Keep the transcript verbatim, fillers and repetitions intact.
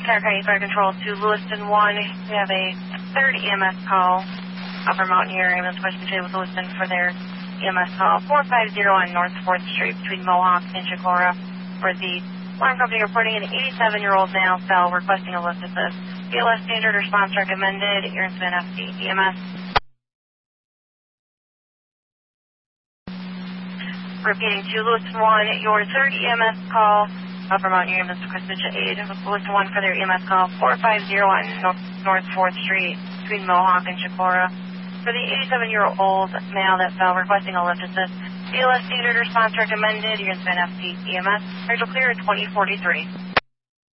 Tarrant County Fire Control to Lewiston one. We have a third E M S call. Upper Mountaineer Ambulance question two with Lewiston for their E M S call four five zero on North fourth Street between Mohawk and Chicora, where the alarm company reporting an eighty-seven-year-old male fell requesting a lift assist. B L S standard response recommended. Aaron Smith, F C E M S. Repeating to Lewiston one, your third E M S call. Upper Mountaineer Ambulance requested to aid with Lewiston one for their E M S call four five zero on North fourth Street between Mohawk and Chicora. For the eighty-seven-year-old male that fell requesting a lift assist, B L S standard response recommended. Aaron Smith, F C E M S. Visual clear at twenty forty-three.